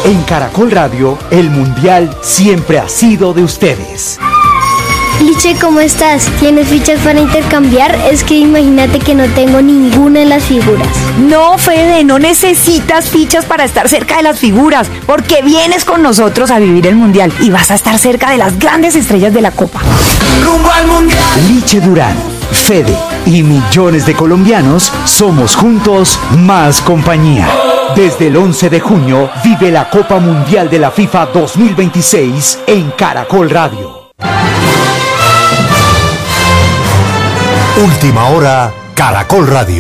En Caracol Radio, el Mundial siempre ha sido de ustedes. Liche, ¿cómo estás? ¿Tienes fichas para intercambiar? Es que imagínate que no tengo ninguna de las figuras. No, Fede, no necesitas fichas para estar cerca de las figuras, porque vienes con nosotros a vivir el Mundial y vas a estar cerca de las grandes estrellas de la Copa. ¡Rumbo al Mundial! Liche Durán, Fede y millones de colombianos somos juntos más compañía. Desde el 11 de junio vive la Copa Mundial de la FIFA 2026 en Caracol Radio. Última hora, Caracol Radio.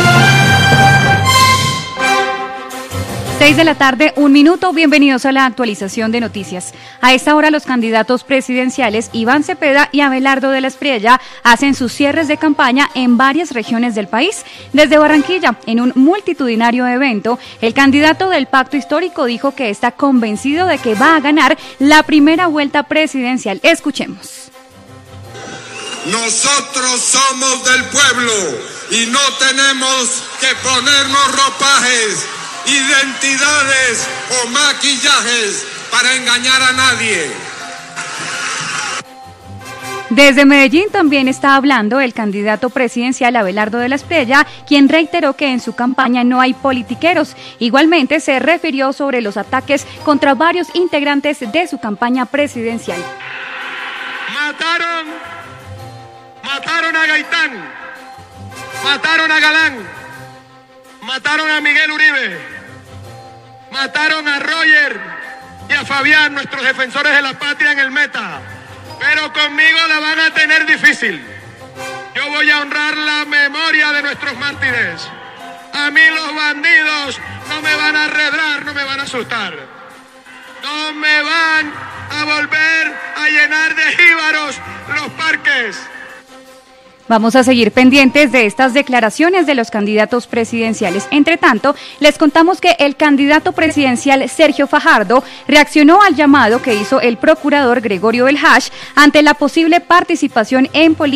6 de la tarde, 1 minuto. Bienvenidos a la actualización de noticias. A esta hora, los candidatos presidenciales Iván Cepeda y Abelardo de la Espriella hacen sus cierres de campaña en varias regiones del país. Desde Barranquilla, en un multitudinario evento, el candidato del Pacto Histórico dijo que está convencido de que va a ganar la primera vuelta presidencial. Escuchemos. Nosotros somos del pueblo y no tenemos que ponernos ropajes, identidades o maquillajes para engañar a nadie. Desde Medellín también está hablando el candidato presidencial Abelardo de la Espriella, quien reiteró que en su campaña no hay politiqueros. Igualmente se refirió sobre los ataques contra varios integrantes de su campaña presidencial. Mataron a Gaitán, mataron a Galán, mataron a Miguel Uribe, mataron a Roger y a Fabián, nuestros defensores de la patria en el Meta. Pero conmigo la van a tener difícil. Yo voy a honrar la memoria de nuestros mártires. A mí los bandidos no me van a arredrar, no me van a asustar. No me van a volver a llenar de jíbaros los parques. Vamos a seguir pendientes de estas declaraciones de los candidatos presidenciales. Entre tanto, les contamos que el candidato presidencial Sergio Fajardo reaccionó al llamado que hizo el procurador Gregorio Belhash ante la posible participación en política